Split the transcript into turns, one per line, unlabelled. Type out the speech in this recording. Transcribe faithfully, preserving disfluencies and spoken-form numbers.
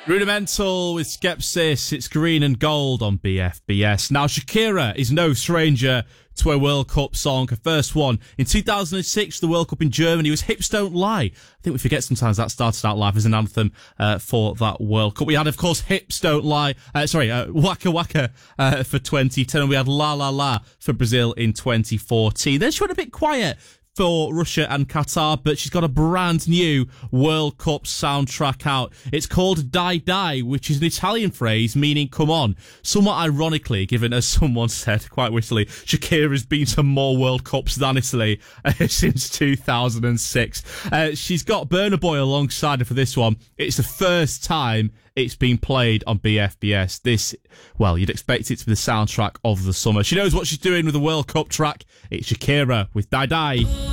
Rudimental with Skepsis. It's green and gold on B F B S. Now, Shakira is no stranger to a World Cup song. Her first one in two thousand six, the World Cup in Germany, was Hips Don't Lie. I think we forget sometimes that started out live as an anthem uh, for that World Cup. We had, of course, Hips Don't Lie, uh, sorry, uh, Waka Waka uh, for twenty ten, and we had La La La for Brazil in twenty fourteen. Then she went a bit quiet for Russia and Qatar, but she's got a brand new World Cup soundtrack out. It's called Dai Dai, which is an Italian phrase meaning come on. Somewhat ironically, given, as someone said quite wittily, Shakira's been to more World Cups than Italy uh, since two thousand six. Uh, she's got Burna Boy alongside her for this one. It's the first time it's been played on B F B S. This, well, you'd expect it to be the soundtrack of the summer. She knows what she's doing with the World Cup track. It's Shakira with Dai Dai.